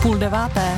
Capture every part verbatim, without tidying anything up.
Půl deváté.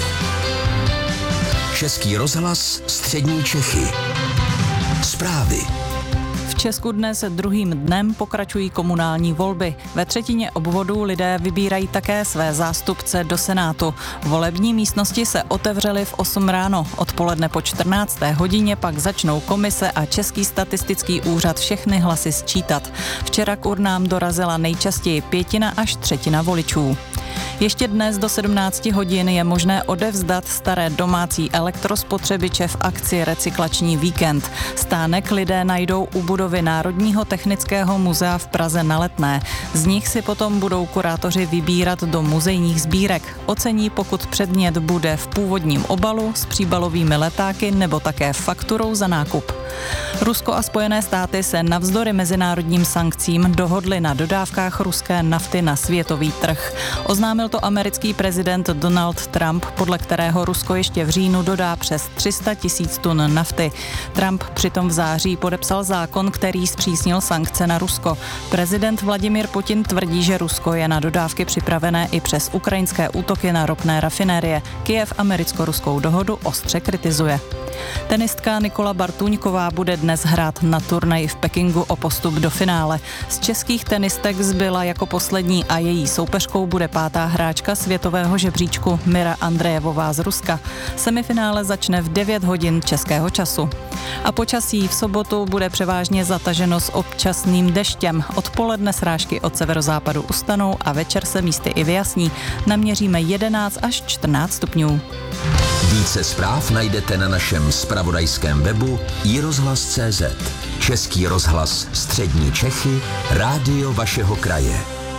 Český rozhlas Střední Čechy. Zprávy. V Česku dnes druhým dnem pokračují komunální volby. Ve třetině obvodů lidé vybírají také své zástupce do Senátu. Volební místnosti se otevřely v osm ráno. Odpoledne po čtrnácté hodině pak začnou komise a Český statistický úřad všechny hlasy sčítat. Včera k urnám dorazila nejčastěji pětina až třetina voličů. Ještě dnes do sedmnácti hodin je možné odevzdat staré domácí elektrospotřebiče v akci Recyklační víkend. Stánek lidé najdou u budovy Národního technického muzea v Praze na Letné. Z nich si potom budou kurátoři vybírat do muzejních sbírek. Ocení, pokud předmět bude v původním obalu s příbalovými letáky nebo také fakturou za nákup. Rusko a Spojené státy se navzdory mezinárodním sankcím dohodly na dodávkách ruské nafty na světový trh. Oznámil to americký prezident Donald Trump, podle kterého Rusko ještě v říjnu dodá přes tři sta tisíc tun nafty. Trump přitom v září podepsal zákon, který zpřísnil sankce na Rusko. Prezident Vladimír Putin tvrdí, že Rusko je na dodávky připravené i přes ukrajinské útoky na ropné rafinérie. Kyjev americko-ruskou dohodu ostře kritizuje. Tenistka Nikola Bartůňková bude dnes hrát na turnaji v Pekingu o postup do finále. Z českých tenistek zbyla jako poslední a její soupeřkou bude pátá hráčka světového žebříčku Mira Andrejevová z Ruska. Semifinále začne v devět hodin českého času. A počasí v sobotu bude převážně zataženo s občasným deštěm. Odpoledne srážky od severozápadu ustanou a večer se místy i vyjasní. Naměříme jedenáct až čtrnáct stupňů. Více zpráv najdete na našem zpravodajském webu i rozhlas tečka cé zet. Český rozhlas Střední Čechy, rádio vašeho kraje.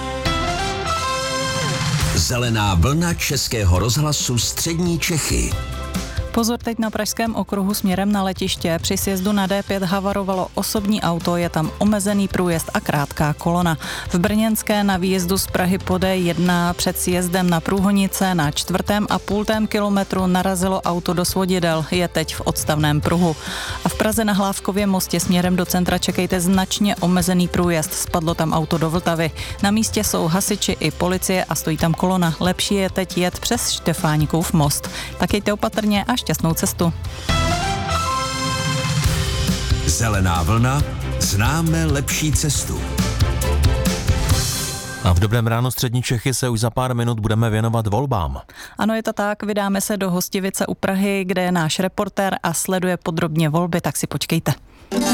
Zelená vlna Českého rozhlasu Střední Čechy. Pozor teď na Pražském okruhu směrem na letiště. Při sjezdu na dé pět havarovalo osobní auto, je tam omezený průjezd a krátká kolona. V Brněnské na výjezdu z Prahy po dé jedna před sjezdem na Průhonice na čtvrtém a půltém kilometru narazilo auto do svodidel, je teď v odstavném pruhu. A v Praze na Hlávkově mostě směrem do centra čekejte značně omezený průjezd, spadlo tam auto do Vltavy. Na místě jsou hasiči i policie a stojí tam kolona. Lepší je teď jet přes Štefánikův most. Tak jejte opatrně a šťastnou cestu. Zelená vlna, známe lepší cestu. A v Dobrém ráno Střední Čechy se už za pár minut budeme věnovat volbám. Ano, je to tak, vydáme se do Hostivice u Prahy, kde je náš reportér a sleduje podrobně volby, tak si počkejte.